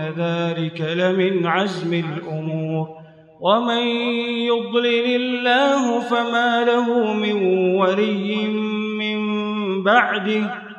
ذلك لمن عزم الأمور ومن يضلل الله فما له من ولي من بعده